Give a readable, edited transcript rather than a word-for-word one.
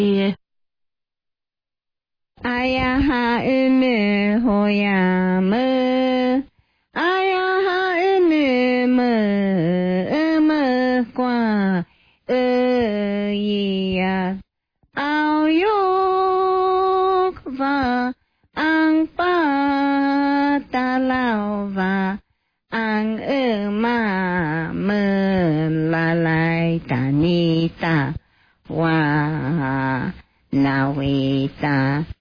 Ayaha ene hoya me, ayaha ene me qua ya, ao yok va ang pa ta lao va ang ma me la lai ta ni ta wa na we ta